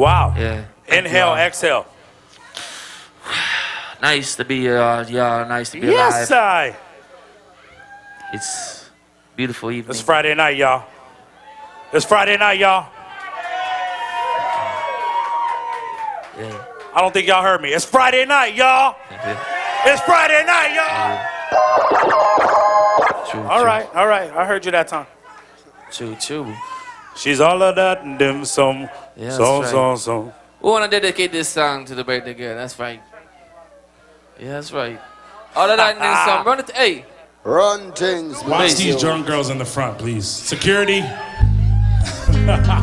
Wow. Yeah. Inhale, exhale. Nice to be nice to be Yes, alive. I. It's beautiful evening. It's Friday night, y'all. It's Friday night, y'all. Yeah. I don't think y'all heard me. It's Friday night, y'all. It's Friday night, y'all. True, All right. I heard you that time. True. She's all of that and dim sum. Yeah, So. We want to dedicate this song to the birthday girl. That's right. Yeah, that's right. All of that and then some. Run it. Hey. Run things. Watch these drunk girls in the front, please. Security.